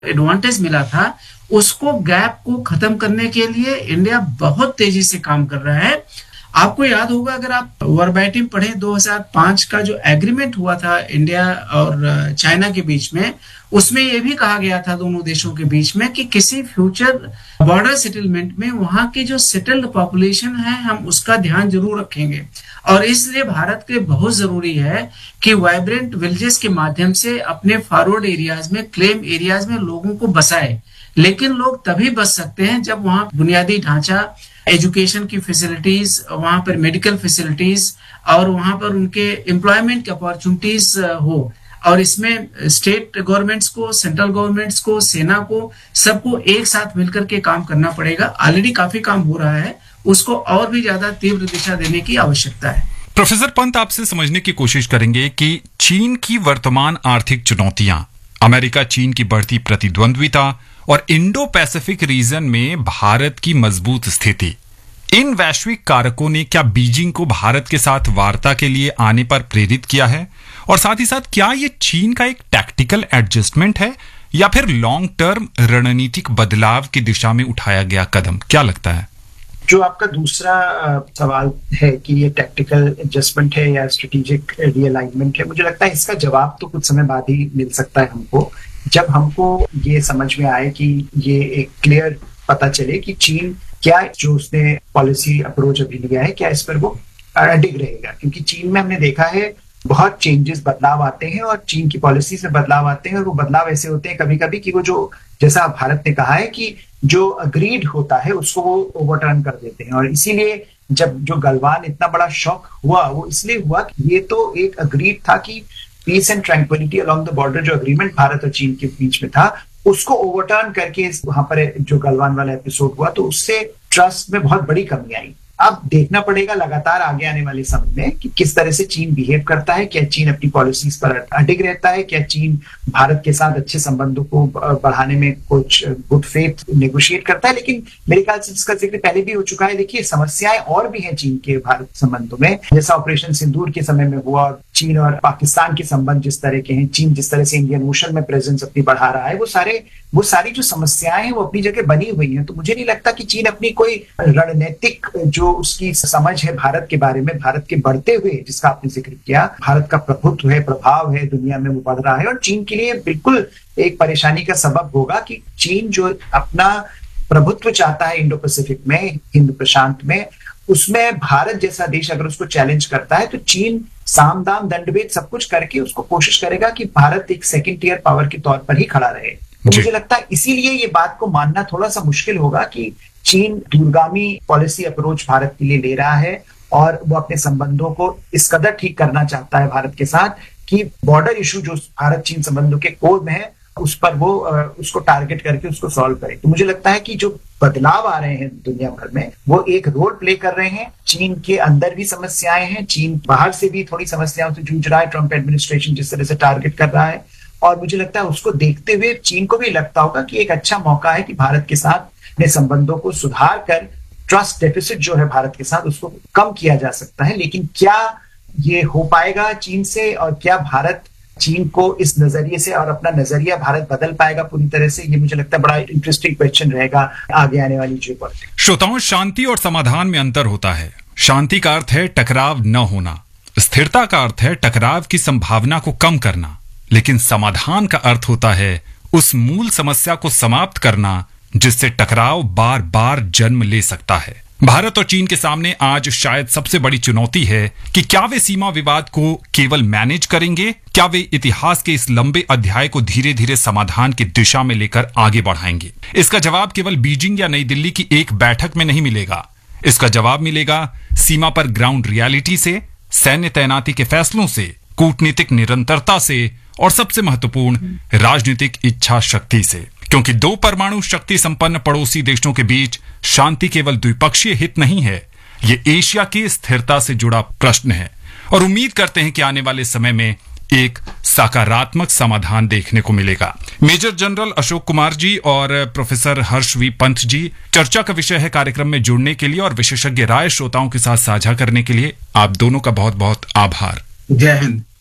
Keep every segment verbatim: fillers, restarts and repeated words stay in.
Advantage मिला था, उसको गैप को खत्म करने के लिए इंडिया बहुत तेजी से काम कर रहा है। आपको याद होगा, अगर आप वर्बैटिम पढ़ें, दो हज़ार पाँच का जो एग्रीमेंट हुआ था इंडिया और चाइना के बीच में, उसमें यह भी कहा गया था दोनों देशों के बीच में कि किसी फ्यूचर बॉर्डर सेटलमेंट में वहां की जो सेटल्ड पॉपुलेशन है हम उसका ध्यान जरूर रखेंगे। और इसलिए भारत के बहुत जरूरी है कि वाइब्रेंट विलेजेस के माध्यम से अपने फॉरवर्ड एरियाज में, क्लेम एरियाज में लोगों को बसाए। लेकिन लोग तभी बच सकते हैं जब वहां बुनियादी ढांचा, एजुकेशन की फैसिलिटीज, वहां पर मेडिकल फैसिलिटीज और वहां पर उनके एम्प्लॉयमेंट की अपॉर्चुनिटीज हो। और इसमें स्टेट गवर्नमेंट्स को, सेंट्रल गवर्नमेंट्स को, सेना को, सबको एक साथ मिलकर के काम करना पड़ेगा। ऑलरेडी काफी काम हो रहा है, उसको और भी ज्यादा तीव्र दिशा देने की आवश्यकता है। प्रोफेसर पंत, आपसे समझने की कोशिश करेंगे कि चीन की वर्तमान आर्थिक चुनौतियां, अमेरिका चीन की बढ़ती प्रतिद्वंद्विता और इंडो पैसिफिक रीजन में भारत की मजबूत स्थिति, इन वैश्विक कारकों ने क्या बीजिंग को भारत के साथ वार्ता के लिए आने पर प्रेरित किया है? और साथ ही साथ क्या ये चीन का एक टैक्टिकल एडजस्टमेंट है या फिर लॉन्ग टर्म रणनीतिक बदलाव की दिशा में उठाया गया कदम? क्या लगता है? जो आपका दूसरा सवाल है कि ये टैक्टिकल एडजस्टमेंट है या स्ट्रेटेजिक रीअलाइनमेंट है, मुझे लगता है इसका जवाब तो कुछ समय बाद ही मिल सकता है हमको, जब हमको ये समझ में आए कि ये एक क्लियर पता चले कि चीन क्या जो उसने पॉलिसी अप्रोच अभी लिया है, क्या इस पर वो अडिग रहेगा। क्योंकि चीन में हमने देखा है बहुत चेंजेस, बदलाव आते हैं और चीन की पॉलिसी से बदलाव आते हैं, और वो बदलाव ऐसे होते हैं कभी कभी कि वो जो, जैसा भारत ने कहा है कि जो अग्रीड होता है उसको वो ओवरटर्न कर देते हैं। और इसीलिए जब जो गलवान इतना बड़ा शॉक हुआ, वो इसलिए हुआ कि ये तो एक अग्रीड था कि piece and tranquillity along the border, जो अग्रीमेंट भारत और चीन के बीच में था, उसको ओवरटर्न करके वहां पर जो गलवान वाला एपिसोड हुआ, तो उससे ट्रस्ट में बहुत बड़ी कमी आई। अब देखना पड़ेगा लगातार आगे आने वाले समय में कि किस तरह से चीन बिहेव करता है। क्या चीन अपनी पॉलिसीज पर अडिग रहता है? क्या चीन भारत के साथ अच्छे संबंधों को बढ़ाने में कुछ गुड फेथ नेगोशिएट करता है? लेकिन मेरे ख्याल से इसका जिक्र पहले भी हो चुका है। देखिए, समस्याएं और भी हैं चीन के भारत संबंधों में, जैसा ऑपरेशन सिंदूर के समय में हुआ, और चीन और पाकिस्तान के संबंध जिस तरह के हैं, चीन जिस तरह से इंडियन ओशन में प्रेजेंस अपनी बढ़ा रहा है, वो सारे वो सारी जो समस्याएं हैं वो अपनी जगह बनी हुई हैं। तो मुझे नहीं लगता कि चीन अपनी कोई रणनीतिक जो उसकी समझ है भारत के बारे में, भारत के बढ़ते हुए, जिसका आपने जिक्र किया, भारत का प्रभुत्व है, प्रभाव है दुनिया में, वो बढ़ रहा है। और चीन के लिए बिल्कुल एक परेशानी का सबब होगा कि चीन जो अपना प्रभुत्व चाहता है इंडो पैसिफिक में, हिंद प्रशांत में, उसमें भारत जैसा देश अगर उसको चैलेंज करता है, तो चीन साम दाम दंडभेद सब कुछ करके उसको कोशिश करेगा कि भारत एक सेकेंड टियर पावर के तौर पर ही खड़ा रहे। तो मुझे लगता है इसीलिए ये बात को मानना थोड़ा सा मुश्किल होगा कि चीन दूरगामी पॉलिसी अप्रोच भारत के लिए ले रहा है, और वो अपने संबंधों को इस कदर ठीक करना चाहता है भारत के साथ कि बॉर्डर इशू जो भारत चीन संबंधों के कोर में है, उस पर वो उसको टारगेट करके उसको सॉल्व करे। तो मुझे लगता है कि जो बदलाव आ रहे हैं दुनिया भर में, वो एक रोल प्ले कर रहे हैं। चीन के अंदर भी समस्याएं हैं, चीन बाहर से भी थोड़ी समस्याओं से जूझ रहा है। ट्रंप एडमिनिस्ट्रेशन जिस तरह से टारगेट कर रहा है, और मुझे लगता है उसको देखते हुए चीन को भी लगता होगा कि एक अच्छा मौका है कि भारत के साथ अपने संबंधों को सुधार कर ट्रस्ट डेफिसिट जो है भारत के साथ, उसको कम किया जा सकता है। लेकिन क्या ये हो पाएगा चीन से, और क्या भारत चीन को इस नजरिए से और अपना नजरिया भारत बदल पाएगा पूरी तरह से, ये मुझे लगता है बड़ा इंटरेस्टिंग क्वेश्चन रहेगा आगे आने वाली जियोपॉलिटिक्स। श्रोताओं, शांति और समाधान में अंतर होता है। शांति का अर्थ है टकराव न होना, स्थिरता का अर्थ है टकराव की संभावना को कम करना, लेकिन समाधान का अर्थ होता है उस मूल समस्या को समाप्त करना जिससे टकराव बार बार जन्म ले सकता है। भारत और चीन के सामने आज शायद सबसे बड़ी चुनौती है कि क्या वे सीमा विवाद को केवल मैनेज करेंगे, क्या वे इतिहास के इस लंबे अध्याय को धीरे धीरे समाधान की दिशा में लेकर आगे बढ़ाएंगे। इसका जवाब केवल बीजिंग या नई दिल्ली की एक बैठक में नहीं मिलेगा। इसका जवाब मिलेगा सीमा पर ग्राउंड रियलिटी से, सैन्य तैनाती के फैसलों से, कूटनीतिक निरंतरता से, और सबसे महत्वपूर्ण राजनीतिक इच्छा शक्ति से। क्योंकि दो परमाणु शक्ति संपन्न पड़ोसी देशों के बीच शांति केवल द्विपक्षीय हित नहीं है, ये एशिया की स्थिरता से जुड़ा प्रश्न है। और उम्मीद करते हैं कि आने वाले समय में एक सकारात्मक समाधान देखने को मिलेगा। मेजर जनरल अशोक कुमार जी और professor Harsh we Pant ji, चर्चा का विषय है कार्यक्रम में जुड़ने के लिए और विशेषज्ञ राय श्रोताओं के साथ साझा करने के लिए आप दोनों का बहुत बहुत आभार। जय हिंद।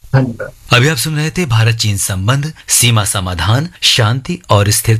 धन्यवाद। अभी आप सुन रहे थे भारत चीन संबंध, सीमा समाधान, शांति और स्थिरता